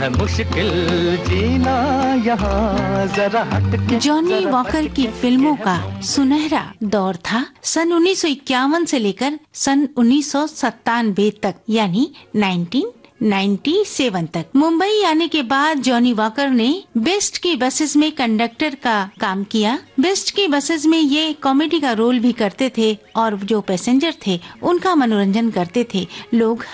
मुश्किल जीना यहाँ जरा हट के। जॉनी वॉकर की फिल्मों का सुनहरा दौर था सन 1951 से लेकर सन 1997 तक, यानी 1997 तक। मुंबई आने के बाद जॉनी वॉकर ने बेस्ट की बसेस में कंडक्टर का काम किया। बेस्ट की बसेस में ये कॉमेडी का रोल भी करते थे और जो पैसेंजर थे उनका मनोरंजन करते थे। लोग